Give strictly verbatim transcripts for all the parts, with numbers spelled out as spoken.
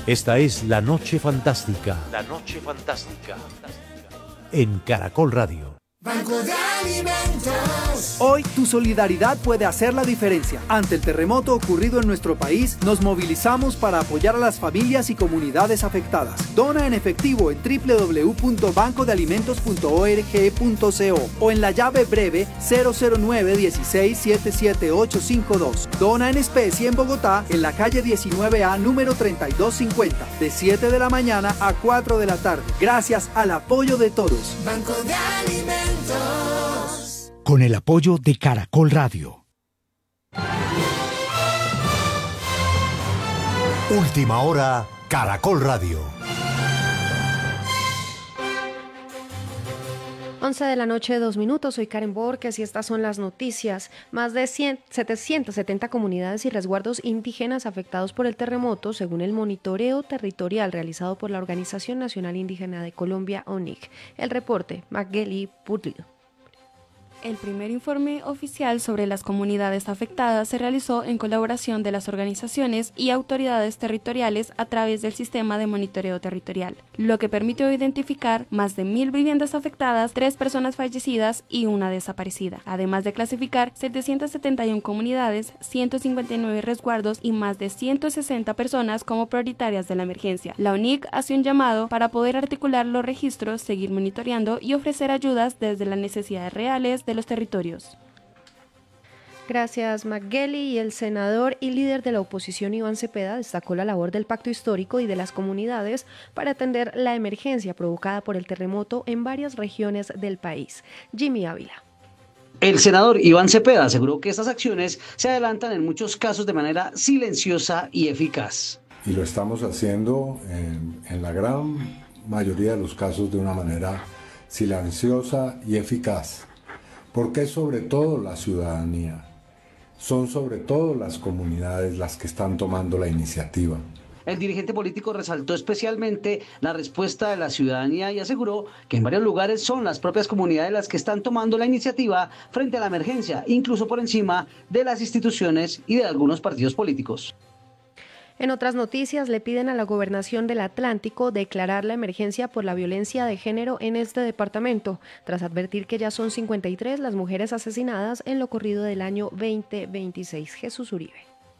Esta es La Noche Fantástica. La Noche Fantástica. En Caracol Radio. Banco de Alimentos. Hoy tu solidaridad puede hacer la diferencia. Ante el terremoto ocurrido en nuestro país, nos movilizamos para apoyar a las familias y comunidades afectadas. Dona en efectivo en doble u doble u doble u punto banco de alimentos punto org punto co o en la llave breve cero cero nueve dieciséis setenta y siete ochocientos cincuenta y dos. Dona en especie en Bogotá, en la calle diecinueve A, número treinta y dos cincuenta, de siete de la mañana a cuatro de la tarde. Gracias al apoyo de todos. Banco de Alimentos. Con el apoyo de Caracol Radio. Última hora, Caracol Radio. once de la noche, dos minutos. Soy Karen Borges y estas son las noticias. Más de cien, setecientas setenta comunidades y resguardos indígenas afectados por el terremoto, según el monitoreo territorial realizado por la Organización Nacional Indígena de Colombia, O N I C. El reporte, Magali Pulido. El primer informe oficial sobre las comunidades afectadas se realizó en colaboración de las organizaciones y autoridades territoriales a través del sistema de monitoreo territorial, lo que permitió identificar más de mil viviendas afectadas, tres personas fallecidas y una desaparecida, además de clasificar setecientas setenta y una comunidades, ciento cincuenta y nueve resguardos y más de ciento sesenta personas como prioritarias de la emergencia. La O N I C hace un llamado para poder articular los registros, seguir monitoreando y ofrecer ayudas desde las necesidades reales de los territorios. Gracias, Magali. Y el senador y líder de la oposición, Iván Cepeda, destacó la labor del pacto histórico y de las comunidades para atender la emergencia provocada por el terremoto en varias regiones del país. Jimmy Ávila. El senador Iván Cepeda aseguró que estas acciones se adelantan en muchos casos de manera silenciosa y eficaz. Y lo estamos haciendo en, en la gran mayoría de los casos de una manera silenciosa y eficaz. Porque es sobre todo la ciudadanía, son sobre todo las comunidades las que están tomando la iniciativa. El dirigente político resaltó especialmente la respuesta de la ciudadanía y aseguró que en varios lugares son las propias comunidades las que están tomando la iniciativa frente a la emergencia, incluso por encima de las instituciones y de algunos partidos políticos. En otras noticias, le piden a la Gobernación del Atlántico declarar la emergencia por la violencia de género en este departamento, tras advertir que ya son cincuenta y tres las mujeres asesinadas en lo corrido del año veinte veintiséis. Jesús Uribe.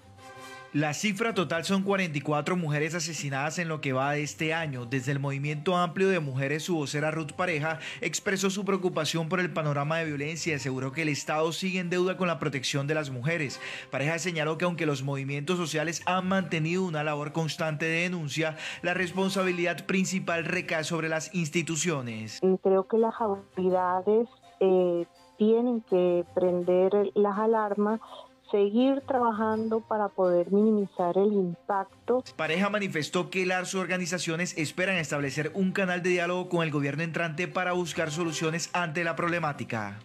La cifra total son cuarenta y cuatro mujeres asesinadas en lo que va de este año. Desde el Movimiento Amplio de Mujeres, su vocera Ruth Pareja expresó su preocupación por el panorama de violencia y aseguró que el Estado sigue en deuda con la protección de las mujeres. Pareja señaló que aunque los movimientos sociales han mantenido una labor constante de denuncia, la responsabilidad principal recae sobre las instituciones. Creo que las autoridades eh, tienen que prender las alarmas, seguir trabajando para poder minimizar el impacto. Pareja manifestó que las organizaciones esperan establecer un canal de diálogo con el gobierno entrante para buscar soluciones ante la problemática.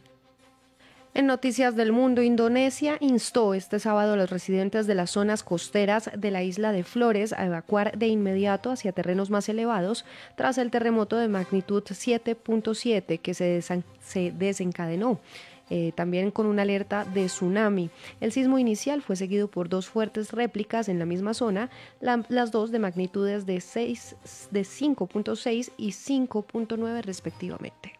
En Noticias del Mundo, Indonesia instó este sábado a los residentes de las zonas costeras de la isla de Flores a evacuar de inmediato hacia terrenos más elevados tras el terremoto de magnitud siete punto siete que se, desen- se desencadenó. Eh, también con una alerta de tsunami. El sismo inicial fue seguido por dos fuertes réplicas en la misma zona, la, las dos de magnitudes de, seis, de cinco punto seis y cinco punto nueve respectivamente.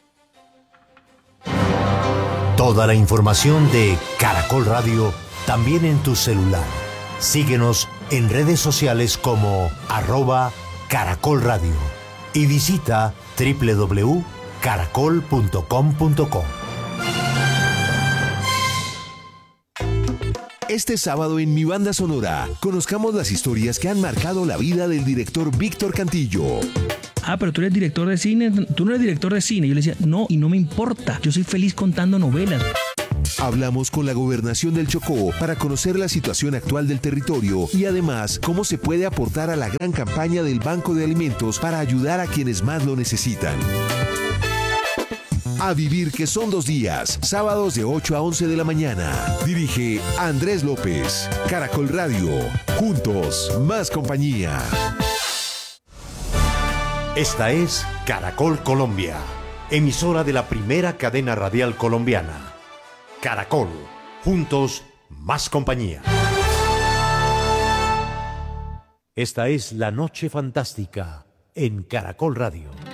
Toda la información de Caracol Radio también en tu celular. Síguenos en redes sociales como arroba Caracol Radio y visita doble u doble u doble u punto caracol punto com punto co. Este sábado en Mi Banda Sonora, conozcamos las historias que han marcado la vida del director Víctor Cantillo. Ah, pero tú eres director de cine, tú no eres director de cine. Yo le decía, no, y no me importa, yo soy feliz contando novelas. Hablamos con la Gobernación del Chocó para conocer la situación actual del territorio y además cómo se puede aportar a la gran campaña del Banco de Alimentos para ayudar a quienes más lo necesitan. A vivir que son dos días, sábados de ocho a once de la mañana. Dirige Andrés López. Caracol Radio. Juntos, más compañía. Esta es Caracol Colombia, emisora de la primera cadena radial colombiana. Caracol. Juntos, más compañía. Esta es La Noche Fantástica en Caracol Radio.